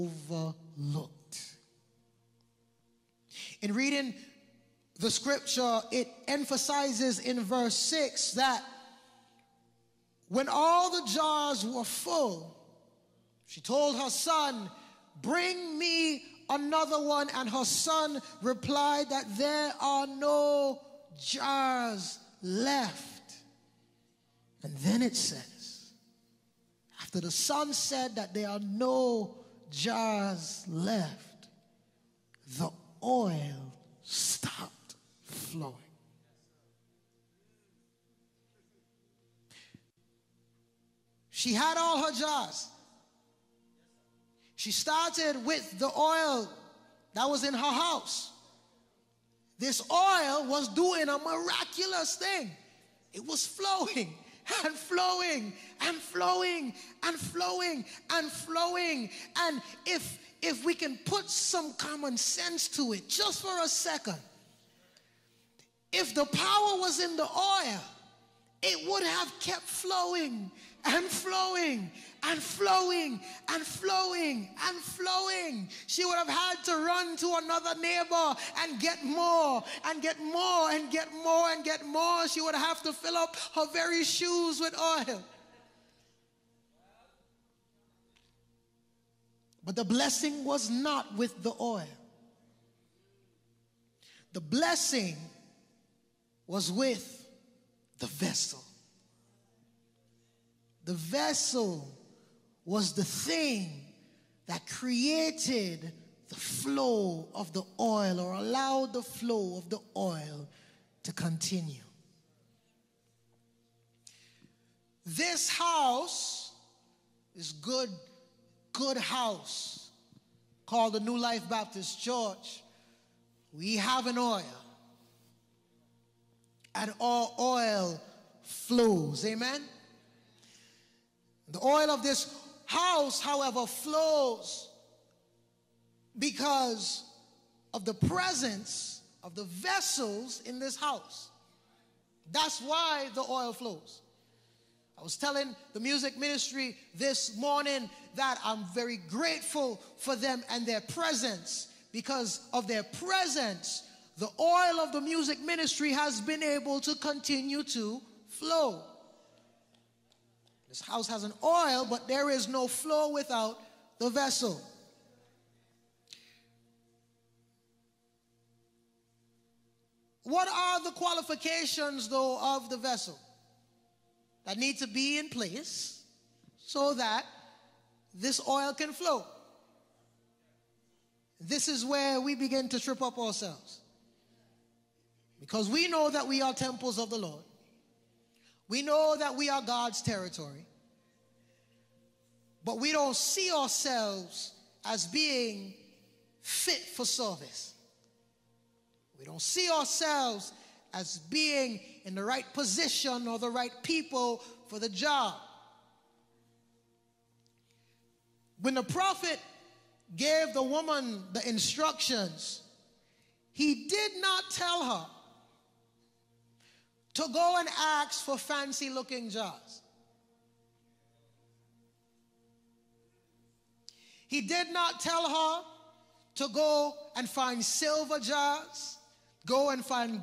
overlooked. In reading the scripture, it emphasizes in verse 6 that when all the jars were full, she told her son, "Bring me another one." And her son replied that there are no jars left. And then it says, after the son said that there are no jars left, the oil stopped flowing. She had all her jars. She started with the oil that was in her house. This oil was doing a miraculous thing. It was flowing and flowing and flowing and flowing and flowing. And if we can put some common sense to it just for a second, if the power was in the oil, it would have kept flowing and flowing and flowing and flowing and flowing. She would have had to run to another neighbor and get more and get more and get more and get more. She would have to fill up her very shoes with oil. But the blessing was not with the oil. The blessing was with the vessel. The vessel was the thing that created the flow of the oil, or allowed the flow of the oil to continue. This house is good house called the New Life Baptist Church. We have an oil, and our oil flows. Amen. The oil of this house, however, flows because of the presence of the vessels in this house. That's why the oil flows. I was telling the music ministry this morning that I'm very grateful for them and their presence. Because of their presence, the oil of the music ministry has been able to continue to flow. This house has an oil, but there is no flow without the vessel. What are the qualifications, though, of the vessel that need to be in place so that this oil can flow? This is where we begin to trip up ourselves. Because we know that we are temples of the Lord. We know that we are God's territory, but we don't see ourselves as being fit for service. We don't see ourselves as being in the right position or the right people for the job. When the prophet gave the woman the instructions, he did not tell her to go and ask for fancy looking jars. He did not tell her to go and find silver jars, go and find